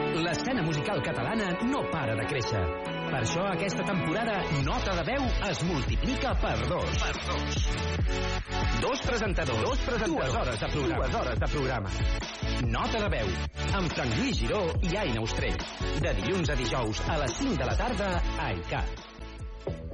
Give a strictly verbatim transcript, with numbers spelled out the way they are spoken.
L'escena musical catalana no para de créixer. Per això aquesta temporada Nota de Veu es multiplica per dos. Per dos. Dos presentadors, dos presentadors, dues hores de programa. Dues hores de programa. Nota de Veu, amb Frank Lluís Giró i Aina Ostrell. De dilluns a dijous a les cinc de la tarda a I C A T.